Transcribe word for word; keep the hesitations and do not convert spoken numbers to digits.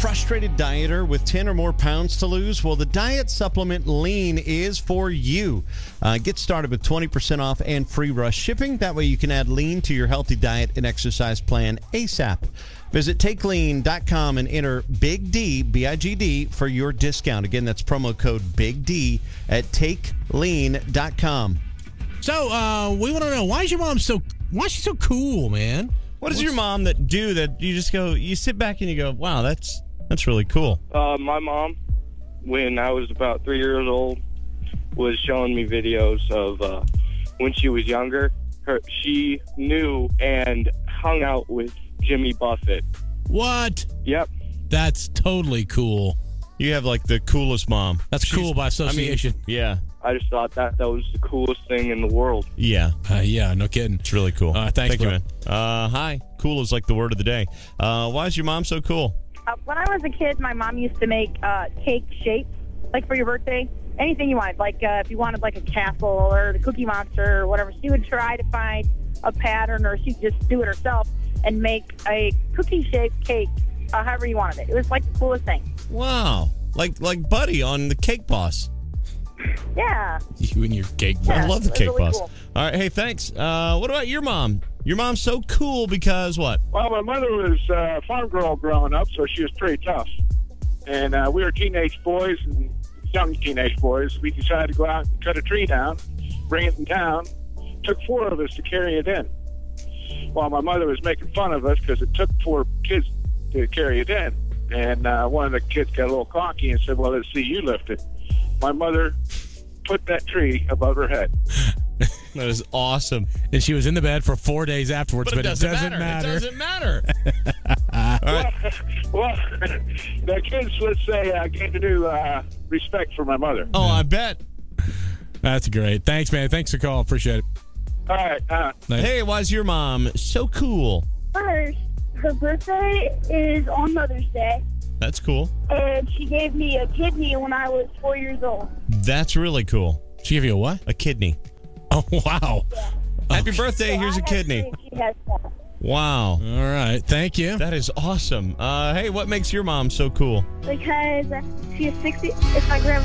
frustrated dieter with ten or more pounds to lose? Well, the diet supplement Lean is for you. Uh, get started with twenty percent off and free rush shipping. That way you can add Lean to your healthy diet and exercise plan ASAP. Visit take lean dot com and enter Big D, B I G D, for your discount. Again, that's promo code Big D at take lean dot com. So, uh, we want to know, why is your mom so, why is she so cool, man? What does your mom that do that you just go, you sit back and you go, wow, that's that's really cool? Uh, my mom, when I was about three years old, was showing me videos of uh, when she was younger. Her, she knew and hung out with Jimmy Buffett. What? Yep. That's totally cool. You have, like, the coolest mom. That's She's, cool by association. I mean, yeah. I just thought that that was the coolest thing in the world. Yeah. Uh, yeah, no kidding. It's really cool. Uh, thanks, Thank you, man. Uh, hi. Cool is like the word of the day. Uh, why is your mom so cool? Uh, when I was a kid, my mom used to make uh, cake shapes, like for your birthday. Anything you wanted, like uh, if you wanted like a castle or the Cookie Monster or whatever, she would try to find a pattern, or she'd just do it herself and make a cookie-shaped cake, uh, however you wanted it. It was like the coolest thing. Wow. Like like Buddy on the Cake Boss. Yeah. You and your cake boss. Yeah, I love the it was Cake really Boss. cool. All right, hey, thanks. Uh, what about your mom? Your mom's so cool because what? Well, my mother was a farm girl growing up, so she was pretty tough. And uh, we were teenage boys, and young teenage boys. We decided to go out and cut a tree down, bring it in town. Took four of us to carry it in. While my mother was making fun of us because it took four kids to carry it in. And uh, one of the kids got a little cocky and said, well, let's see you lift it. My mother put that tree above her head. That is awesome. And she was in the bed for four days afterwards, but, But it doesn't, matter. It doesn't matter. All right. Well, the kids, let's say, uh, gained a new uh, respect for my mother. Oh, I bet. That's great. Thanks, man. Thanks for calling. Appreciate it. All right. Uh, Hey, why is your mom so cool? First, her birthday is on Mother's Day, That's cool. and she gave me a kidney when I was four years old. That's really cool. She gave you a what? A kidney. Oh, wow. Happy birthday. So Here's I a have kidney. three, She has one. Wow. All right. Thank you. That is awesome. Uh, hey, what makes your mom so cool? Because she is sixty. It's my grandma.